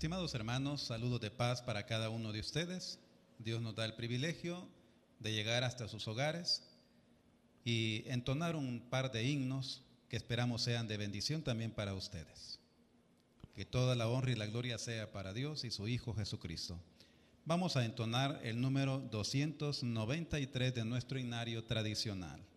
Estimados hermanos, saludos de paz para cada uno de ustedes. Dios nos da el privilegio de llegar hasta sus hogares y entonar un par de himnos que esperamos sean de bendición también para ustedes. Que toda la honra y la gloria sea para Dios y su Hijo Jesucristo. Vamos a entonar el número 293 de nuestro himnario tradicional.